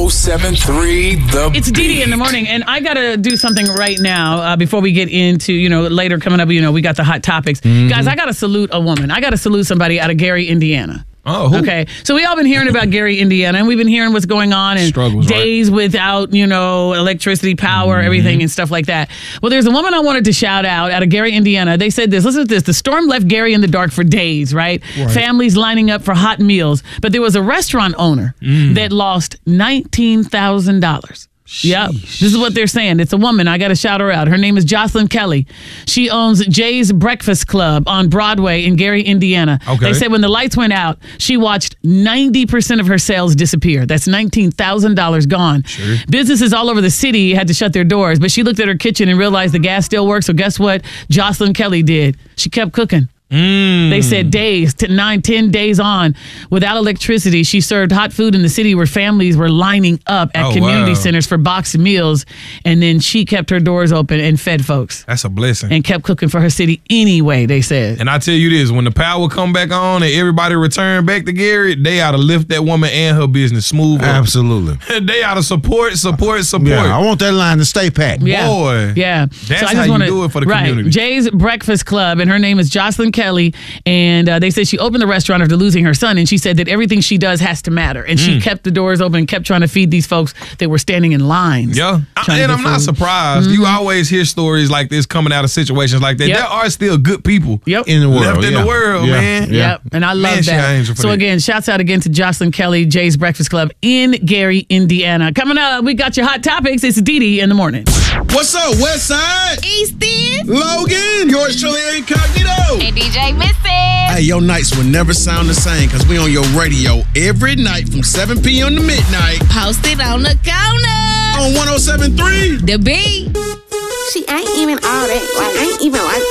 1073 The It's Dee in the morning, and I got to do something right now before we get into, later coming up, we got the hot topics. Guys, I got to salute a woman. I got to salute somebody out of Gary, Indiana. Oh, who? Okay. So we all been hearing about Gary, Indiana, and we've been hearing what's going on and Struggles, days without, electricity, power, everything and stuff like that. Well, there's a woman I wanted to shout out of Gary, Indiana. They said this. Listen to this. The storm left Gary in the dark for days, right? Families lining up for hot meals. But there was a restaurant owner that lost $19,000. Yep. This is what they're saying. It's a woman. I got to shout her out. Her name is Jocelyn Kelly. She owns Jay's Breakfast Club on Broadway in Gary, Indiana. Okay. They said when the lights went out, she watched 90% of her sales disappear. That's $19,000 gone. Sure. Businesses all over the city had to shut their doors, but she looked at her kitchen and realized the gas still works. So guess what Jocelyn Kelly did? She kept cooking. They said days, 9, 10 days on without electricity. She served hot food in the city where families were lining up at community centers for boxed meals. And then she kept her doors open and fed folks. That's a blessing. And kept cooking for her city anyway, they said. And I tell you this, when the power come back on and everybody return back to Gary, they ought to lift that woman and her business smooth up. Absolutely. They ought to support. Yeah, I want that line to stay packed. Yeah. Boy. Yeah. That's how you do it for the community. Jay's Breakfast Club, and her name is Jocelyn Kelly. And they said she opened the restaurant after losing her son, and she said that everything she does has to matter. And she kept the doors open and kept trying to feed these folks that were standing in lines. Yeah. And I'm not surprised. You always hear stories like this coming out of situations like that. Yep. There are still good people in the world. left in the world, man. Yep. And I love that. So again, shouts out again to Jocelyn Kelly, Jay's Breakfast Club in Gary, Indiana. Coming up, we got your hot topics. It's Dee in the morning. What's up, West Side? East End. Logan. Yours truly, Incognito. And DJ Missy. Hey, your nights will never sound the same because we on your radio every night from 7 p.m. to midnight. Posted on the corner. On 107.3. The B. She ain't even all that. Like, ain't even like